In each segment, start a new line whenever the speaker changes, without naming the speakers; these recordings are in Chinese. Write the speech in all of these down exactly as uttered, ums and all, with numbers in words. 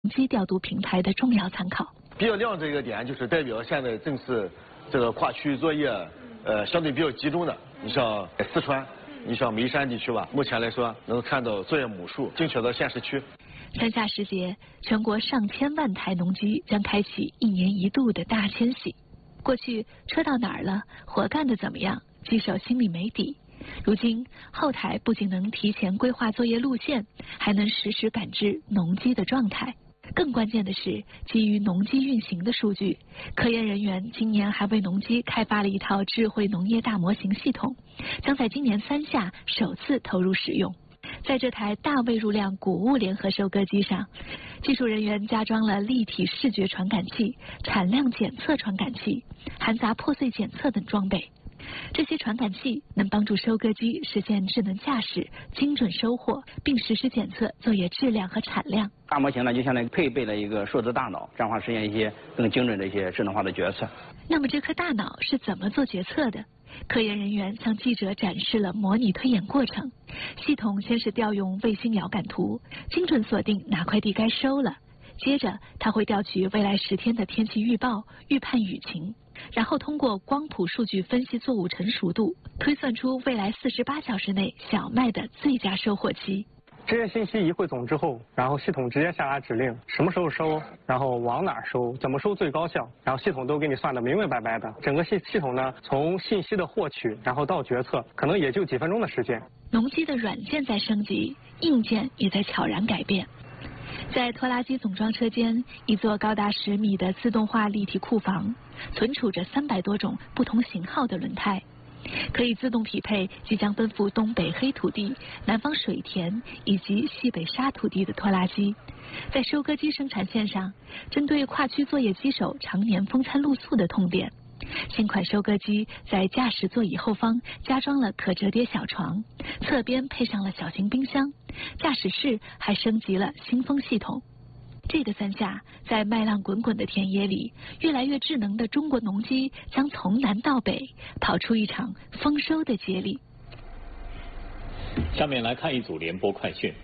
机调度平台的重要参考。
比较亮这个点就是代表现在正是这个跨区域作业，呃，相对比较集中的。你像四川，你像眉山地区吧，目前来说能看到作业亩数精确到县市区。
三下时节，全国上千万台农机将开启一年一度的大迁徙。过去车到哪儿了，活干得怎么样，机手心里没底。如今后台不仅能提前规划作业路线，还能实时感知农机的状态。更关键的是，基于农机运行的数据，科研人员今年还为农机开发了一套智慧农业大模型系统，将在今年三下首次投入使用。在这台大未入量谷物联合收割机上，技术人员加装了立体视觉传感器、产量检测传感器、含杂破碎检测等装备。这些传感器能帮助收割机实现智能驾驶、精准收获，并实时检测作业质量和产量。
大模型呢，就相当于配备了一个数字大脑，这样的话实现一些更精准的一些智能化的决策。
那么这颗大脑是怎么做决策的？科研人员向记者展示了模拟推演过程。系统先是调用卫星遥感图，精准锁定哪块地该收了。接着，它会调取未来十天的天气预报，预判雨情，然后通过光谱数据分析作物成熟度，推算出未来四十八小时内小麦的最佳收获期。
这些信息一汇总之后，然后系统直接下达指令，什么时候收，然后往哪儿收，怎么收最高效，然后系统都给你算得明明白白的。整个系系统呢，从信息的获取，然后到决策，可能也就几分钟的时间。
农机的软件在升级，硬件也在悄然改变。在拖拉机总装车间，一座高达十米的自动化立体库房，存储着三百多种不同型号的轮胎，可以自动匹配即将奔赴东北黑土地、南方水田以及西北沙土地的拖拉机。在收割机生产线上，针对跨区作业机手常年风餐露宿的痛点，新款收割机在驾驶座椅后方加装了可折叠小床，侧边配上了小型冰箱，驾驶室还升级了新风系统。这个三下，在麦浪滚滚的田野里，越来越智能的中国农机将从南到北跑出一场丰收的接力。
下面来看一组联播快讯。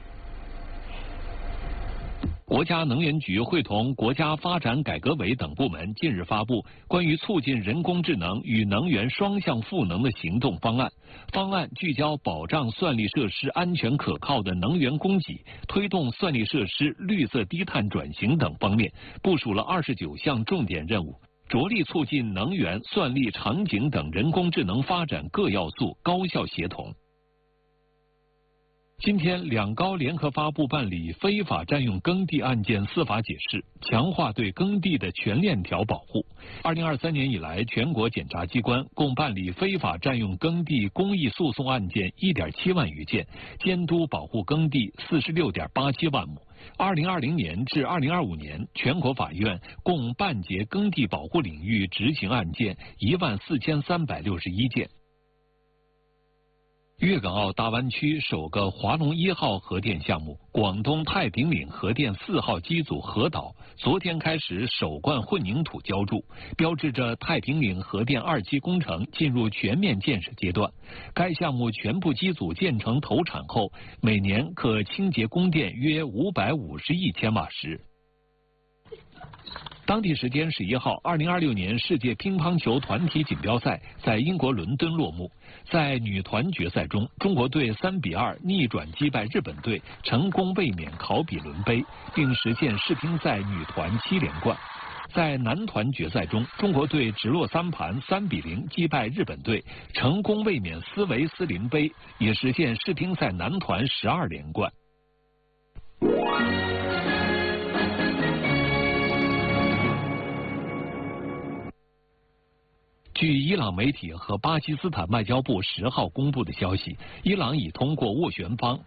国家能源局会同国家发展改革委等部门近日发布关于促进人工智能与能源双向赋能的行动方案。方案聚焦保障算力设施安全可靠的能源供给，推动算力设施绿色低碳转型等方面，部署了二十九项重点任务，着力促进能源、算力、场景等人工智能发展各要素高效协同。今天，两高联合发布办理非法占用耕地案件司法解释，强化对耕地的全链条保护。二零二三年以来，全国检察机关共办理非法占用耕地公益诉讼案件一点七万余件，监督保护耕地四十六点八七万亩。二零二零年至二零二五年，全国法院共办结耕地保护领域执行案件一万四千三百六十一件。粤港澳大湾区首个华龙一号核电项目广东太平岭核电四号机组核岛昨天开始首罐混凝土浇筑，标志着太平岭核电二期工程进入全面建设阶段。该项目全部机组建成投产后，每年可清洁供电约五百五十亿千瓦时。当地时间十一号，二零二六年世界乒乓球团体锦标赛在英国伦敦落幕。在女团决赛中，中国队三比二逆转击败日本队，成功卫冕考比伦杯，并实现世乒赛女团七连冠。在男团决赛中，中国队直落三盘三比零击败日本队，成功卫冕斯维斯林杯，也实现世乒赛男团十二连冠。据伊朗媒体和巴基斯坦外交部十号公布的消息，伊朗已通过斡旋方